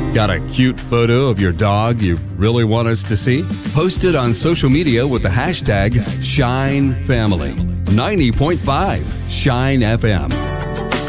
Got a cute photo of your dog you really want us to see? Post it on social media with the hashtag ShineFamily. 90.5 Shine FM.